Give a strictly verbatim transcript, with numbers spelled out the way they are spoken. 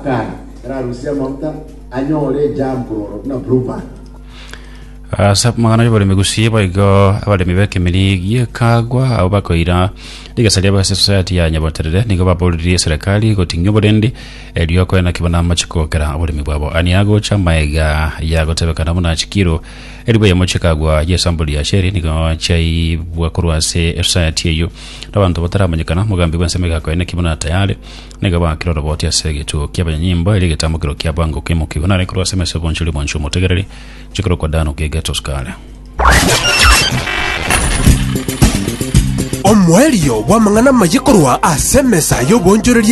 Afghan era Rusia mauta anyore jambo na blueband Asap magana bari megusie baigo abari mibeke miligi kagwa au bakoira ligasalia ba society ya nyabaterere nigo bapoliri serikali gotinyo bodendi elio ko na kibana machiko kera abari mibabo aniago chamaiga ya gotebekana muna chikiro elibo ya mochikagwa ye sambuli ya sheri nigo chai bwakurwase society yo abantu bataramanyikana mugambi bwansemeka ko ene kibana tayari nigo ba kiro robot ya sege tu kyabanya nyimbo ile gitamukiro kyabango kimo kibona ne kurwase mese bonchuli bonchu motegereri chikiro kwa dano ke Toscana. Omwelio wa mangana majikorwa asemesa yo bonjoreria